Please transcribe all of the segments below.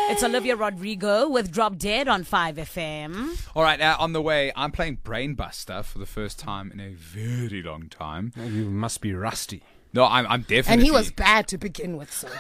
It's Olivia Rodrigo with Drop Dead on 5FM. All right, on the way, I'm playing Brainbuster for the first time in a very long time. You must be rusty. No, I'm definitely. And he was bad to begin with, so.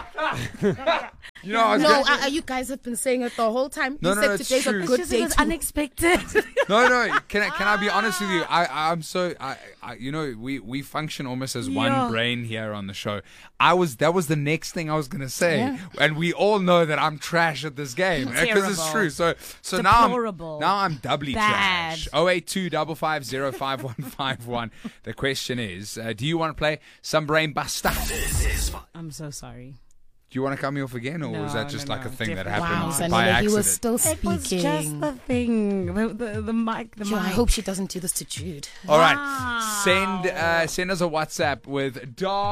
You know, I was You guys have been saying it the whole time. No, you no, said it's today's true. a good It day was to unexpected. No. Can I be honest with you? I'm so. You know, we function almost as one brain here on the show. That was the next thing I was gonna say, and we all know that I'm trash at this game because it's true. So Deplorable. now I'm doubly Bad. trash. 082 550 5151. The question is, do you want to play some Brainbuster? I'm so sorry. Do you want to cut me off again, or was that just No, like a thing that definitely. happened Wow, by Zanele, accident? he was still It speaking. was just the thing. The mic. Yo, I hope she doesn't do this to Jude. All right, send us a WhatsApp with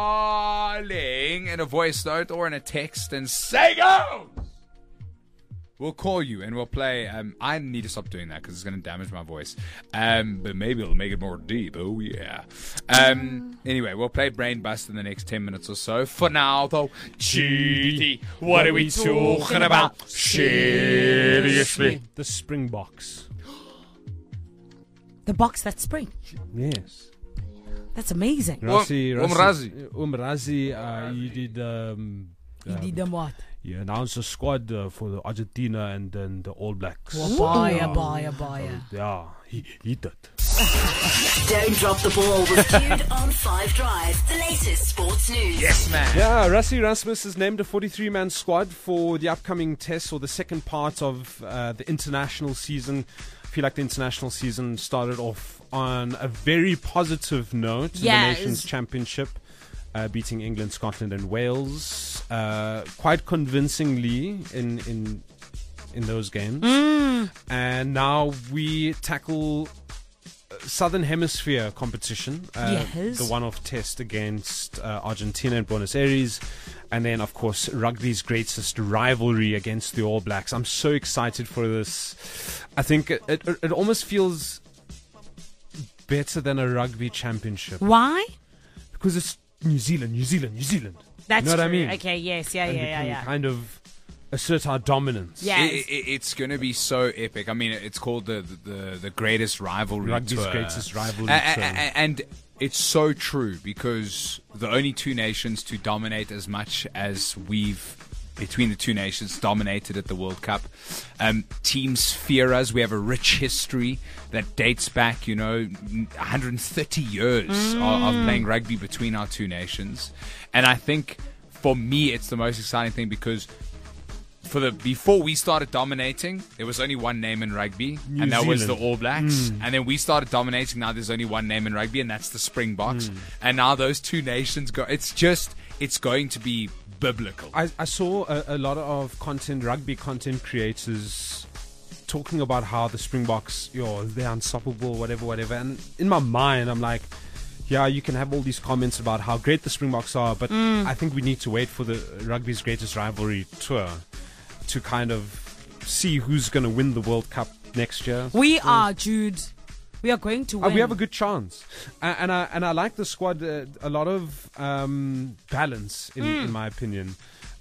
darling in a voice note or in a text and say go. We'll call you and we'll play. I need to stop doing that because it's going to damage my voice. But maybe it'll make it more deep. Oh yeah. Anyway, we'll play Brainbuster in the next 10 minutes or so. For now, though, Judy, what are we talking about? Seriously. The Springboks. The box that's spring. Yes. That's amazing. Umrazi, you did. You did them what? You announced a squad for the Argentina and then the All Blacks. Baya. Yeah, he did. Don't drop the ball with Jude on 5 Drive. The latest sports news. Yes, man. Yeah, Rassie Erasmus has named a 43-man squad for the upcoming test or the second part of the international season. I feel like the international season started off on a very positive note in the Nations Championship. Beating England, Scotland and Wales quite convincingly in those games. And now we tackle Southern Hemisphere competition, the one-off test against Argentina in Buenos Aires, and then of course rugby's greatest rivalry against the All Blacks. I'm so excited for this. I think it almost feels better than a rugby championship. Why? Because it's New Zealand. That's you know what I mean? Okay, yes, And we can kind of assert our dominance. Yes. It's going to be so epic. I mean, it's called the greatest rivalry Rugby's tour. greatest rivalry tour. And it's so true because the only two nations to dominate as much as we've between the two nations dominated at the World Cup. Teams fear us. We have a rich history that dates back, 130 years of playing rugby between our two nations. And I think for me, it's the most exciting thing because before we started dominating, there was only one name in rugby, and that was the All Blacks. And then we started dominating. Now there's only one name in rugby, and that's the Springboks. And now those two nations go. It's going to be biblical. I saw a lot of rugby content creators talking about how the Springboks, they're unstoppable, whatever. And in my mind, I'm like, yeah, you can have all these comments about how great the Springboks are, but I think we need to wait for the rugby's greatest rivalry tour to kind of see who's going to win the World Cup next year. We are, Jude. We are going to win. We have a good chance, and I like the squad. A lot of balance, in my opinion.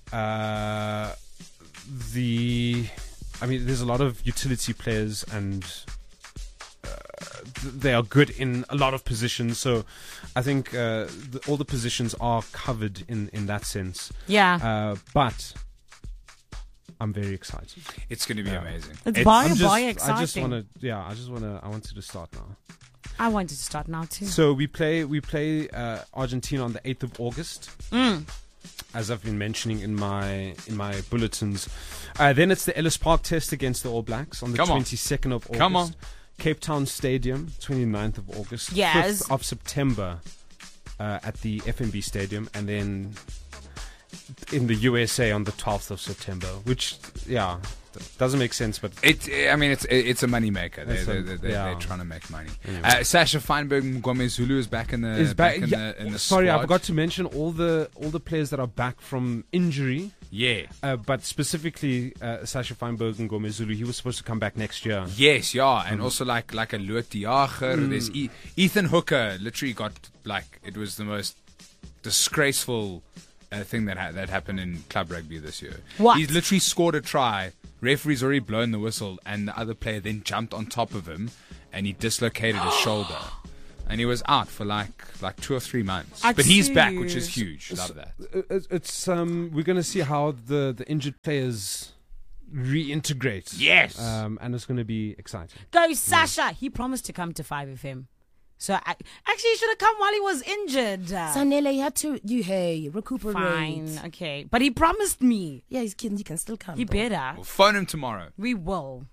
There's a lot of utility players, and they are good in a lot of positions. So I think all the positions are covered in that sense. Yeah. But I'm very excited. It's going to be amazing. It's I wanted to start now. I wanted to start now too. So we play Argentina on the 8th of August. As I've been mentioning in my bulletins. Then it's the Ellis Park test against the All Blacks on the 22nd of August. Come on. Cape Town Stadium, 29th of August. Yes. 5th of September at the FNB Stadium, and then in the USA on the 12th of September, which, doesn't make sense, but it's a money maker. They're trying to make money. Anyway. Sasha Feinberg Ngomezulu is back in the squad. Sorry, I forgot to mention all the players that are back from injury. Yeah. But specifically Sasha Feinberg Ngomezulu, he was supposed to come back next year. Yes, yeah, and also like a Loet de Jager. There's Ethan Hooker. Literally got it was the most disgraceful thing that happened in club rugby this year. What? He's literally scored a try. Referee's already blown the whistle, and the other player then jumped on top of him, and he dislocated his shoulder, and he was out for like 2 or 3 months. But he's back, which is huge. Love that. It's we're going to see how the injured players reintegrate. Yes. And it's going to be exciting. Go, Sasha. He promised to come to 5FM. So actually, he should have come while he was injured. Sanele, you had to recuperate. Fine, okay. But he promised me. Yeah, he can still come. He better. We'll phone him tomorrow. We will.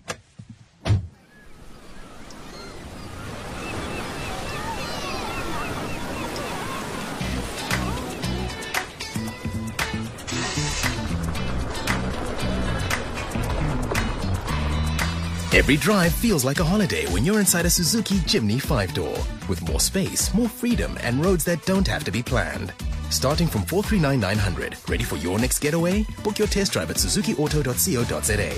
Every drive feels like a holiday when you're inside a Suzuki Jimny 5-door. With more space, more freedom, and roads that don't have to be planned. Starting from 439,900. Ready for your next getaway? Book your test drive at suzukiauto.co.za.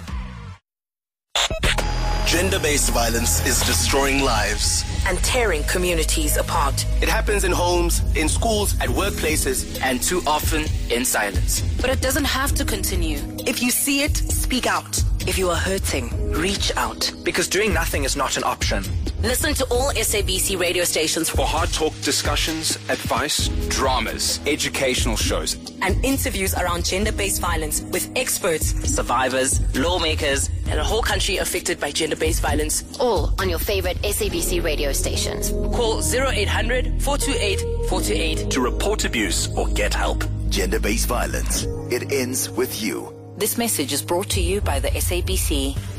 Gender-based violence is destroying lives And tearing communities apart. It happens in homes, in schools, at workplaces, and too often in silence. But it doesn't have to continue. If you see it, speak out. If you are hurting, reach out. Because doing nothing is not an option. Listen to all SABC radio stations for hard talk discussions, advice, dramas, educational shows, and interviews around gender-based violence with experts, survivors, lawmakers, and a whole country affected by gender-based violence. All on your favorite SABC radio stations. Call 0800 428 428 to report abuse or get help. Gender-based violence. It ends with you. This message is brought to you by the SABC.